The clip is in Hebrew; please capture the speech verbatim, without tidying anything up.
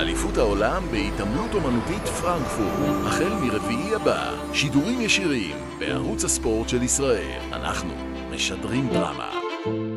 אליפות העולם בהתעמלות אומנותית פרנקפורט, החל מרביעי הבא, שידורים ישירים בערוץ הספורט של ישראל. אנחנו משדרים דרמה.